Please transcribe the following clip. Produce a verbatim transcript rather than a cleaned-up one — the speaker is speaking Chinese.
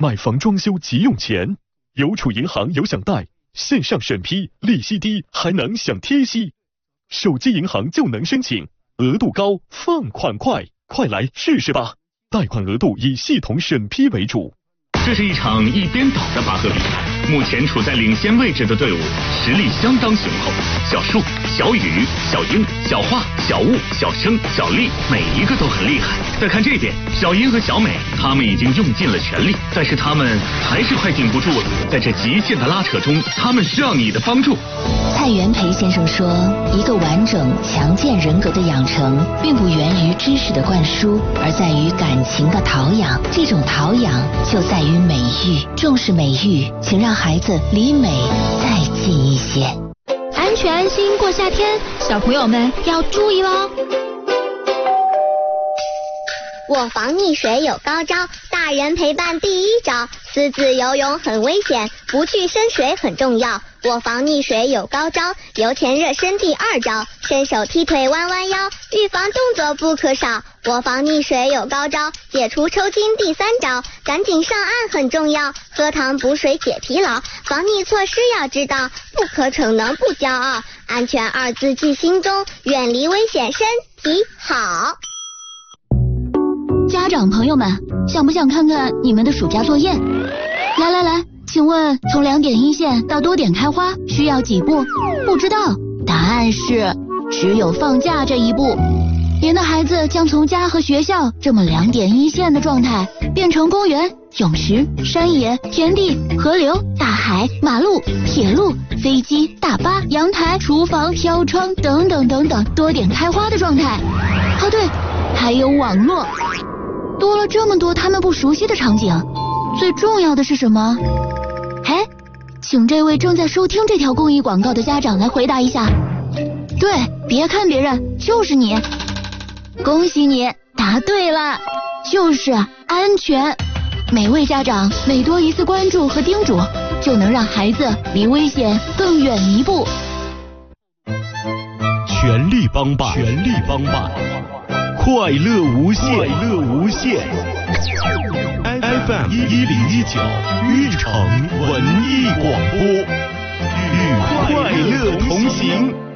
买房装修急用钱，邮储银行有享贷，线上审批，利息低，还能享贴息。手机银行就能申请，额度高，放款快，快来试试吧！贷款额度以系统审批为主。 这是一场一边倒的拔河比赛，目前处在领先位置的队伍实力相当雄厚。小树、小雨、小英、小花、小雾、小生、小丽，每一个都很厉害。再看这边，小英和小美，他们已经用尽了全力，但是他们还是快顶不住了。在这极限的拉扯中，他们需要你的帮助。 蔡元培先生说，一个完整强健人格的养成，并不源于知识的灌输，而在于感情的陶养。这种陶养就在于美育，重视美育，请让孩子离美再近一些。 安全安心过夏天，小朋友们要注意喽。 我防溺水有高招，大人陪伴第一招。私自游泳很危险，不去深水很重要。我防溺水有高招，游前热身第二招，伸手踢腿弯弯腰，预防动作不可少。我防溺水有高招，解除抽筋第三招，赶紧上岸很重要，喝糖补水解疲劳。防溺措施要知道，不可逞能不骄傲，安全二字记心中，远离危险身体好。 家长朋友们，想不想看看你们的暑假作业？来来来，请问从两点一线到多点开花需要几步？不知道，答案是只有放假这一步。您的孩子将从家和学校这么两点一线的状态，变成公园、泳池、山野、田地、河流、大海、马路、铁路、飞机、大巴、阳台、厨房、飘窗等等等等多点开花的状态。哦对，还有网络。多了这么多他们不熟悉的场景，最重要的是什么？哎，请这位正在收听这条公益广告的家长来回答一下。对，别看别人，就是你。恭喜你，答对了，就是安全。每位家长每多一次关注和叮嘱，就能让孩子离危险更远一步。 全力帮办，全力帮办，快乐无限，快乐无限。F M 一零一九玉城文艺广播，与快乐同行。